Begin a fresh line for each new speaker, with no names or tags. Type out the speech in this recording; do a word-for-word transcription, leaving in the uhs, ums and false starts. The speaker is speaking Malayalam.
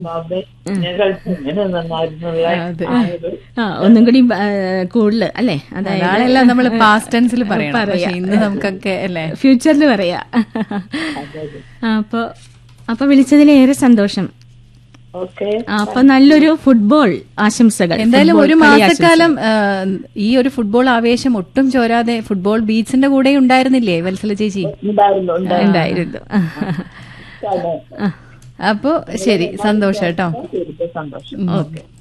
ബാബേ ഞങ്ങൾക്ക് ഇങ്ങനെ നന്നായിരുന്നുള്ള ആ ഒരു
ആ ഒന്നും കൂടി ആ, കൂടുതൽ അല്ലേ, അതായത്
നാളെല്ലാം നമ്മൾ പാസ്റ്റ് ടെൻസിൽ പറയണം, പക്ഷെ ഇന്ന് നമുക്കൊക്കെ അല്ലേ
ഫ്യൂച്ചറിൽ പറയാ.
അതെ.
അപ്പൊ അപ്പൊ വിളിച്ചതിലേറെ സന്തോഷം.
ഓക്കെ.
ആ, അപ്പൊ നല്ലൊരു ഫുട്ബോൾ ആശംസകൾ.
എന്തായാലും
ഫുട്ബോൾ
ഒരു
കളി
മാസക്കാലം ആ, ഈ ഒരു ഫുട്ബോൾ ആവേശം ഒട്ടും ചോരാതെ ഫുട്ബോൾ ബീച്ചിന്റെ കൂടെ ഉണ്ടായിരുന്നില്ലേ വത്സല ചേച്ചി?
ഉണ്ടായിരുന്നു ഉണ്ടായിരുന്നു
ഉണ്ടായിരുന്നു.
അതെ.
അപ്പോ ശരി, സന്തോഷം കേട്ടോ.
ശരിക്കും സന്തോഷം. ഓക്കെ.